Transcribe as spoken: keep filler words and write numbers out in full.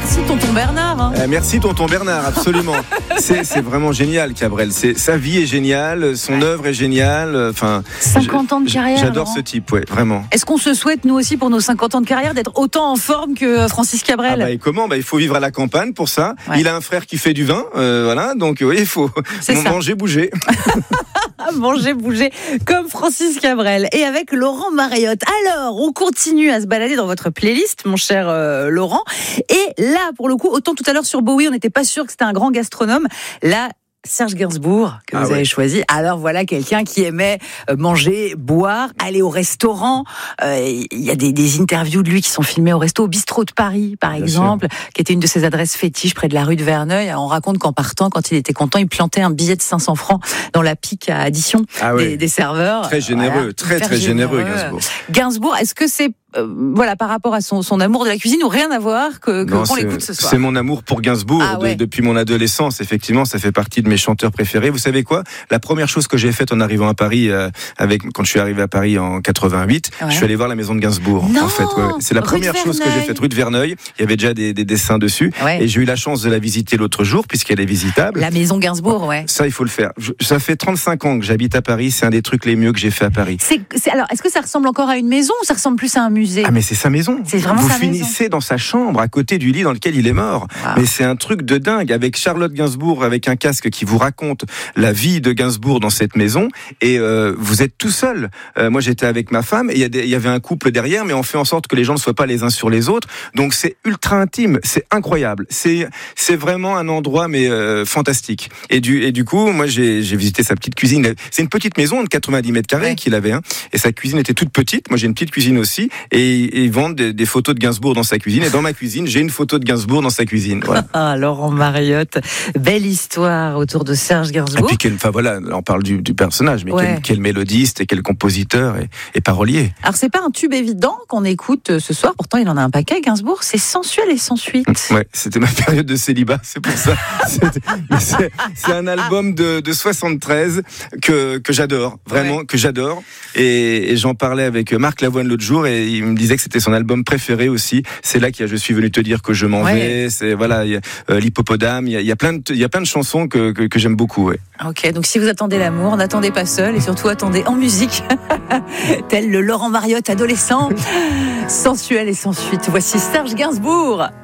merci tonton Bernard. Hein. Euh, merci tonton Bernard, absolument. c'est, c'est vraiment génial, Cabrel. C'est, sa vie est géniale, son ouais. œuvre est géniale. Enfin, cinquante ans de carrière. J'adore Laurent. ce type, ouais, vraiment. Est-ce qu'on se souhaite, nous aussi, pour nos cinquante ans de carrière, d'être autant en forme que Francis Cabrel? Ah bah, et comment bah, il faut vivre à la campagne pour ça. Ouais. Il a un frère qui fait du vin, euh, voilà. Donc oui, il faut c'est manger, ça. bouger. Manger, bouger, comme Francis Cabrel. Et avec Laurent Mariotte. Alors, on continue à se balader dans votre playlist, mon cher euh, Laurent. Et là, pour le coup, autant tout à l'heure sur Bowie, on n'était pas sûr que c'était un grand gastronome. Là, Serge Gainsbourg, que ah vous ouais. avez choisi. Alors voilà, quelqu'un qui aimait manger, boire, aller au restaurant. Il euh, y a des, des interviews de lui qui sont filmées au resto, au Bistrot de Paris, par Bien exemple, sûr. qui était une de ses adresses fétiches près de la rue de Verneuil. On raconte qu'en partant, quand il était content, il plantait un billet de cinq cents francs dans la pique à addition ah ouais. des, des serveurs. Très généreux, voilà, très très généreux, généreux, Gainsbourg. Gainsbourg, est-ce que c'est euh, voilà par rapport à son, son amour de la cuisine ou rien à voir que, que non, qu'on l'écoute ce soir? C'est mon amour pour Gainsbourg ah ouais. de, depuis mon adolescence. Effectivement, ça fait partie de mes chanteurs préférés. Vous savez quoi? La première chose que j'ai faite en arrivant à Paris, euh, avec quand je suis arrivé à Paris en quatre-vingt-huit, ouais. je suis allé voir la maison de Gainsbourg. Non, en fait, ouais. c'est la première chose que j'ai faite, rue de Verneuil. Il y avait déjà des, des dessins dessus, ouais. et j'ai eu la chance de la visiter l'autre jour puisqu'elle est visitable. La maison Gainsbourg, ouais. Ça, il faut le faire. Je, ça fait trente-cinq ans que j'habite à Paris. C'est un des trucs les mieux que j'ai fait à Paris. C'est, c'est, alors, est-ce que ça ressemble encore à une maison ou ça ressemble plus à un musée? Ah, mais c'est sa maison. C'est vraiment Vous sa finissez maison. dans sa chambre, à côté du lit dans lequel il est mort. Wow. Mais c'est un truc de dingue, avec Charlotte Gainsbourg, avec un casque qui vous raconte la vie de Gainsbourg dans cette maison, et euh, vous êtes tout seul. Euh, moi, j'étais avec ma femme, et il y, y avait un couple derrière, mais on fait en sorte que les gens ne soient pas les uns sur les autres. Donc c'est ultra intime, c'est incroyable. C'est c'est vraiment un endroit mais euh, fantastique. Et du et du coup, moi j'ai j'ai visité sa petite cuisine. C'est une petite maison de quatre-vingt-dix mètres carrés ouais. qu'il avait, hein, et sa cuisine était toute petite. Moi j'ai une petite cuisine aussi, et, et ils vendent des, des photos de Gainsbourg dans sa cuisine. Et dans ma cuisine, j'ai une photo de Gainsbourg dans sa cuisine. Voilà. Ah, Laurent Mariotte, belle histoire autour de Serge Gainsbourg. Et puis quel, enfin voilà, on parle du, du personnage, mais ouais. quel, quel mélodiste et quel compositeur et, et parolier. Alors c'est pas un tube évident qu'on écoute ce soir, pourtant il en a un paquet, Gainsbourg, c'est sensuel et sans suite. Ouais, c'était ma période de célibat, c'est pour ça. c'est, c'est un album de, de soixante-treize que, que j'adore, vraiment ouais. que j'adore. Et, et j'en parlais avec Marc Lavoine l'autre jour et il me disait que c'était son album préféré aussi. C'est là qu'il y a Je suis venu te dire que je m'en ouais. vais. C'est voilà, il y a, euh, l'hippopotame. Il y a, il y a plein de, il y a plein de chansons que, que, que j'aime beaucoup. Ouais. Ok, donc si vous attendez l'amour, n'attendez pas seul et surtout attendez en musique, tel le Laurent Mariotte adolescent, sensuel et sans suite. Voici Serge Gainsbourg.